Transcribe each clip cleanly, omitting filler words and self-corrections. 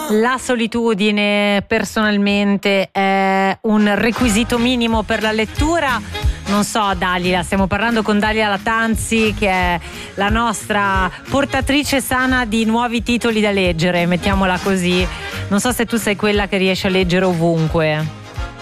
La solitudine personalmente è un requisito minimo per la lettura. Non so, Dalila, stiamo parlando con Dalila Latanzi, che è la nostra portatrice sana di nuovi titoli da leggere, mettiamola così. Non so se tu sei quella che riesce a leggere ovunque.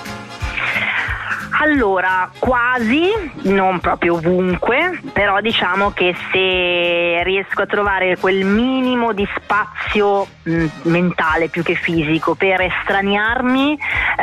Allora, quasi, non proprio ovunque, però diciamo che se riesco a trovare quel minimo di spazio mentale più che fisico per estraniarmi,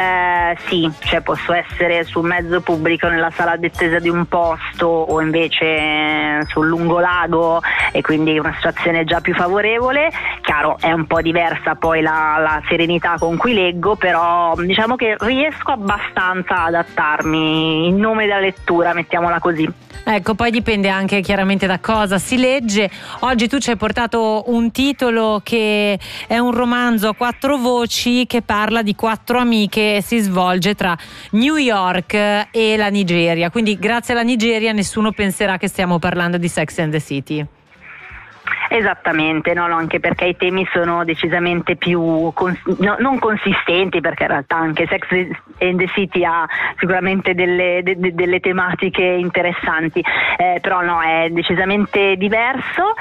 sì, cioè posso essere sul mezzo pubblico nella sala d'attesa di un posto o invece sul lungolago e quindi una situazione già più favorevole. Chiaro, è un po' diversa poi la serenità con cui leggo, però diciamo che riesco abbastanza ad adattarmi in nome della lettura, mettiamola così. Ecco, poi dipende anche chiaramente da cosa si legge. Oggi tu ci hai portato un titolo che è un romanzo a 4 voci che parla di 4 amiche e si svolge tra New York e la Nigeria. Quindi grazie alla Nigeria nessuno penserà che stiamo parlando di Sex and the City. Esattamente, no, anche perché i temi sono decisamente più non consistenti, perché in realtà anche Sex and the City ha sicuramente delle tematiche interessanti, però no, è decisamente diverso.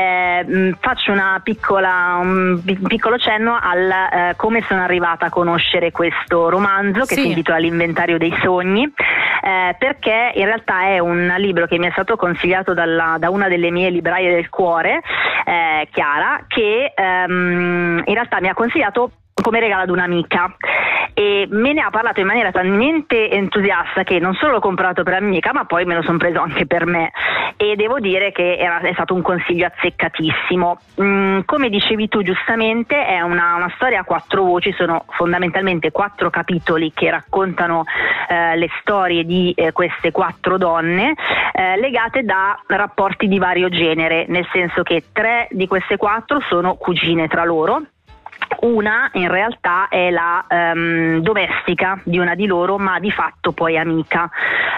Faccio un piccolo cenno al come sono arrivata a conoscere questo romanzo che si intitola L'inventario dei sogni, perché in realtà è un libro che mi è stato consigliato da una delle mie libraie del cuore, Chiara, che in realtà mi ha consigliato come regalo ad un'amica e me ne ha parlato in maniera talmente entusiasta che non solo l'ho comprato per l'amica, ma poi me lo sono preso anche per me, e devo dire che è stato un consiglio azzeccatissimo. Come dicevi tu giustamente, è una storia a 4 voci, sono fondamentalmente 4 capitoli che raccontano le storie di queste 4 donne, legate da rapporti di vario genere, nel senso che 3 di queste 4 sono cugine tra loro. Una in realtà è la domestica di una di loro, ma di fatto poi amica,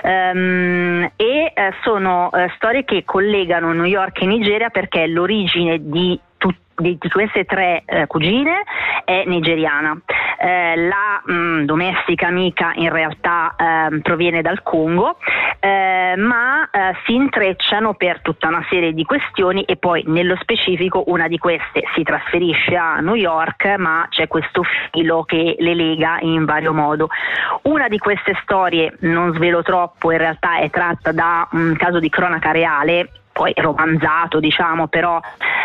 e sono storie che collegano New York e Nigeria, perché l'origine di queste 3 cugine è nigeriana. La domestica amica in realtà proviene dal Congo, ma si intrecciano per tutta una serie di questioni, e poi nello specifico una di queste si trasferisce a New York, ma c'è questo filo che le lega in vario modo. Una di queste storie, non svelo troppo, in realtà è tratta da un caso di cronaca reale, poi romanzato diciamo, però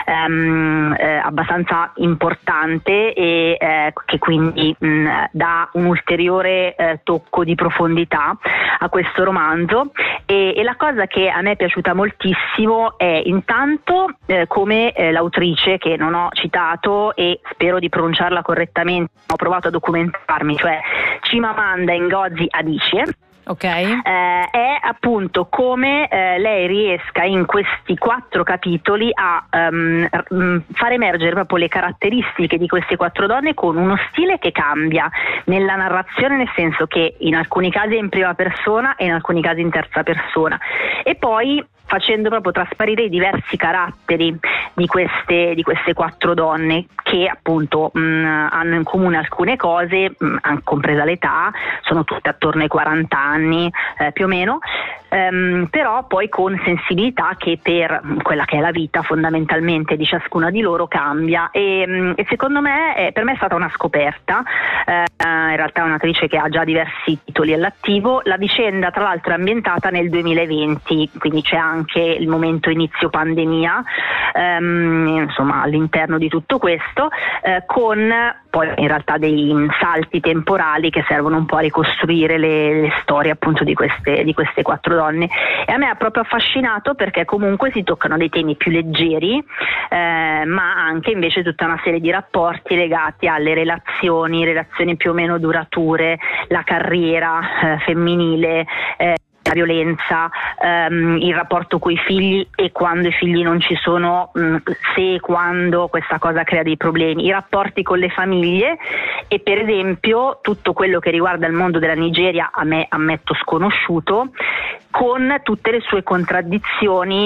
abbastanza importante, e che quindi dà un ulteriore tocco di profondità a questo romanzo, e la cosa che a me è piaciuta moltissimo è intanto come l'autrice, che non ho citato e spero di pronunciarla correttamente, ho provato a documentarmi, cioè Chimamanda Ngozi Adichie. Okay. È appunto come lei riesca in questi 4 capitoli a far emergere proprio le caratteristiche di queste 4 donne, con uno stile che cambia nella narrazione, nel senso che in alcuni casi è in prima persona e in alcuni casi in terza persona, e poi facendo proprio trasparire i diversi caratteri di queste 4 donne, che appunto hanno in comune alcune cose, compresa l'età, sono tutte attorno ai 40 anni più o meno, però poi con sensibilità che per quella che è la vita fondamentalmente di ciascuna di loro cambia, e secondo me per me è stata una scoperta. In realtà è un'autrice che ha già diversi titoli all'attivo. La vicenda tra l'altro è ambientata nel 2020, quindi c'è anche il momento inizio pandemia, insomma all'interno di tutto questo, con poi in realtà dei salti temporali che servono un po' a ricostruire le storie appunto di queste 4 donne, e a me ha proprio affascinato perché comunque si toccano dei temi più leggeri, ma anche invece tutta una serie di rapporti legati alle relazioni più o meno durature, la carriera femminile, la violenza, il rapporto coi figli, e quando i figli non ci sono, se e quando questa cosa crea dei problemi, i rapporti con le famiglie, e per esempio tutto quello che riguarda il mondo della Nigeria, a me ammetto sconosciuto, con tutte le sue contraddizioni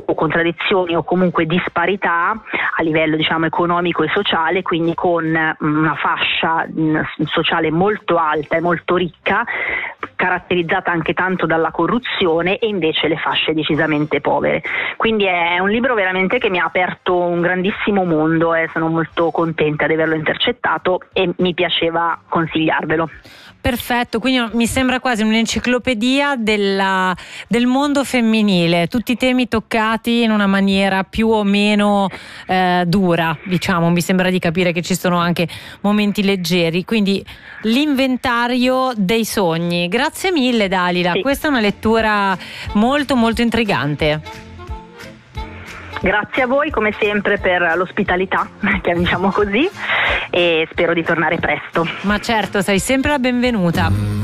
o contraddizioni o comunque disparità a livello diciamo economico e sociale, quindi con una fascia sociale molto alta e molto ricca, caratterizzata anche tanto dalla corruzione, e invece le fasce decisamente povere. Quindi è un libro veramente che mi ha aperto un grandissimo mondo e sono molto contenta di averlo intercettato e mi piaceva consigliarvelo. Perfetto, quindi mi sembra quasi un'enciclopedia del mondo femminile, tutti i temi toccati in una maniera più o meno dura, diciamo. Mi sembra di capire che ci sono anche momenti leggeri, quindi l'inventario dei sogni. Grazie mille Dalila, sì. Questa è una lettura molto molto intrigante. Grazie a voi come sempre per l'ospitalità, diciamo così, e spero di tornare presto. Ma certo, sei sempre la benvenuta.